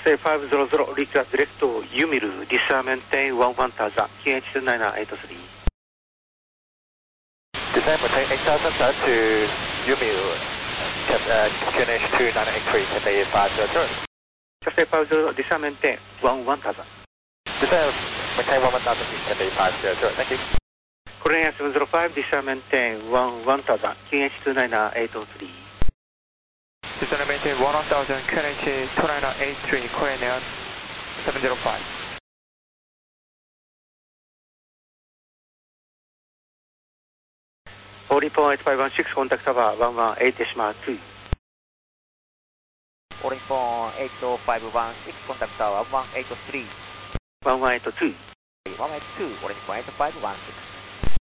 Say 500, request direct to Yumil, Disa maintain 11,000, QH29883. Disa maintain 8,000 to Yumil, QH29883, Cathay 500. Say 50, Disa maintain 11,000. Disa maintain 11,000, Cathay 500, thank you. Korean 705, Disa maintain 11,000, QH29883. Disa maintain 1,000, QH29883, Korean Air 705. 848516, contact tower 118.2. 848516, contact tower 183. 118.2. 182, 848516.